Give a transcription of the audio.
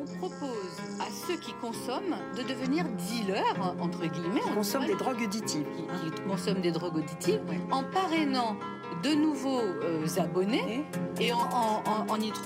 On propose à ceux qui consomment de devenir dealers, entre guillemets. Qui consomment des drogues auditives. Qui consomment des drogues auditives, en parrainant de nouveaux abonnés et en y